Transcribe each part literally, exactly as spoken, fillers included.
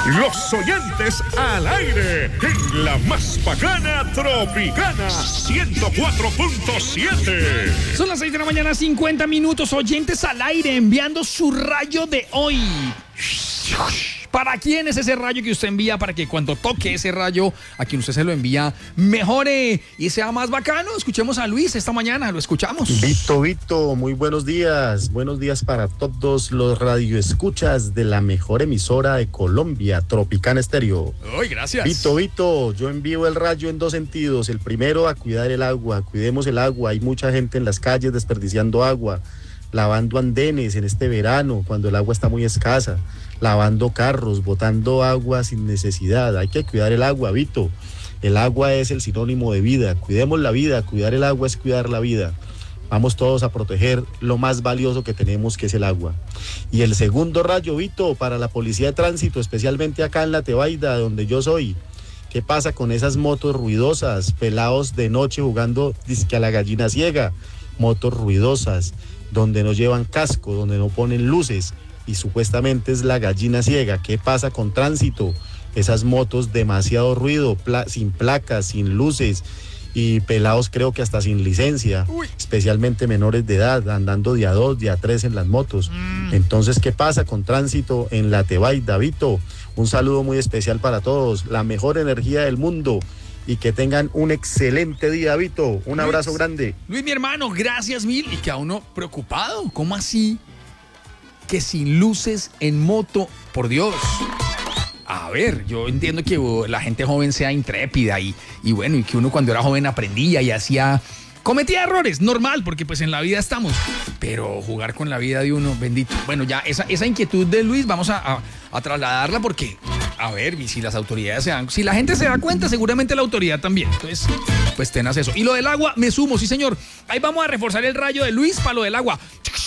Los oyentes al aire en la más bacana Tropicana ciento cuatro punto siete. Son las seis de la mañana, cincuenta minutos. Oyentes al aire enviando su rayo de hoy. ¿Para quién es ese rayo que usted envía? Para que cuando toque ese rayo, a quien usted se lo envía, mejore y sea más bacano. Escuchemos a Luis esta mañana, lo escuchamos. Vito, Vito, muy buenos días. Buenos días para todos los radioescuchas de la mejor emisora de Colombia, Tropicana Estéreo. Ay, gracias. Vito, Vito, yo envío el rayo en dos sentidos. El primero, a cuidar el agua. Cuidemos el agua. Hay mucha gente en las calles desperdiciando agua, lavando andenes en este verano, cuando el agua está muy escasa, lavando carros, botando agua sin necesidad. Hay que cuidar el agua, Vito. El agua es el sinónimo de vida. Cuidemos la vida. Cuidar el agua es cuidar la vida. Vamos todos a proteger lo más valioso que tenemos, que es el agua. Y el segundo rayo, Vito, para la policía de tránsito, especialmente acá en la Tebaida, donde yo soy. ¿Qué pasa con esas motos ruidosas? Pelados de noche jugando disque a la gallina ciega. Motos ruidosas, donde no llevan casco, donde no ponen luces, y supuestamente es la gallina ciega. ¿Qué pasa con tránsito? Esas motos, demasiado ruido, pla- sin placas, sin luces, y pelados creo que hasta sin licencia. Uy. Especialmente menores de edad, andando de a dos, de a tres en las motos. Mm. Entonces, ¿qué pasa con tránsito en la Tebaida, Vito? Un saludo muy especial para todos, la mejor energía del mundo. Y que tengan un excelente día, Vito. Un Luis, abrazo grande. Luis, mi hermano, gracias mil. Y que a uno preocupado. ¿Cómo así? Que sin luces en moto, por Dios. A ver, yo entiendo que uh, la gente joven sea intrépida y, y bueno, y que uno cuando era joven aprendía y hacía... Cometía errores, normal, porque pues en la vida estamos. Pero jugar con la vida de uno, bendito. Bueno, ya esa, esa inquietud de Luis vamos a, a, a trasladarla porque... A ver, y si las autoridades se dan... Si la gente se da cuenta, seguramente la autoridad también. Entonces, pues tenaz eso. Y lo del agua, me sumo, sí señor. Ahí vamos a reforzar el rayo de Luis para lo del agua.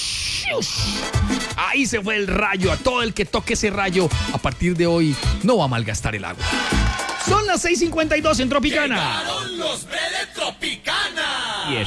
Ahí se fue el rayo. A todo el que toque ese rayo, a partir de hoy, no va a malgastar el agua. Son las seis cincuenta y dos en Tropicana. Llegaron los de Tropicana.